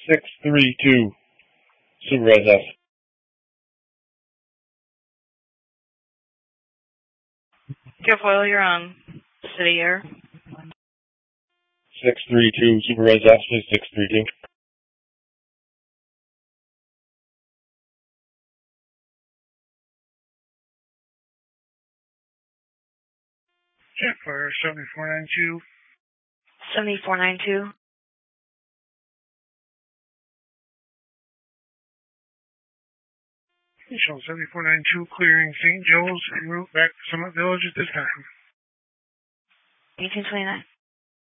632, Supervisor F. Guilfoyle, you're on City Air. 632, Supervisor F, please, 632. Jetfire 7492. 7492. Show 7492 clearing St. Joe's en route back to Summit Village at this time. 1829.